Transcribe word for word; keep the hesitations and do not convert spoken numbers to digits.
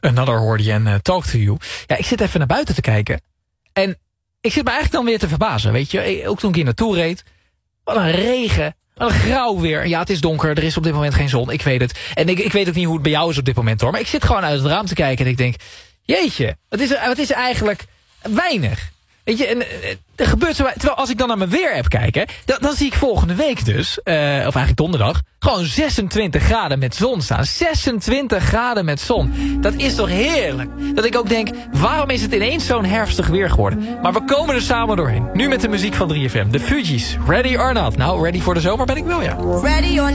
Another hoorde je en uh, Talk to You. Ja, ik zit even naar buiten te kijken. En ik zit me eigenlijk dan weer te verbazen, weet je. Ook toen ik hier naartoe reed. Wat een regen. Wat een grauw weer. Ja, het is donker. Er is op dit moment geen zon. Ik weet het. En ik, ik weet ook niet hoe het bij jou is op dit moment, hoor. Maar ik zit gewoon uit het raam te kijken en ik denk... Jeetje, het is, het is eigenlijk weinig. Weet je, en, er gebeurt zo... Terwijl als ik dan naar mijn weer-app kijk, hè, dan, dan zie ik volgende week dus... Uh, of eigenlijk donderdag... gewoon zesentwintig graden met zon staan. zesentwintig graden met zon. Dat is toch heerlijk? Dat ik ook denk, waarom is het ineens zo'n herfstig weer geworden? Maar we komen er samen doorheen. Nu met de muziek van drie F M. De Fugees. Ready or not? Nou, ready voor de zomer ben ik wel, ja. Ready or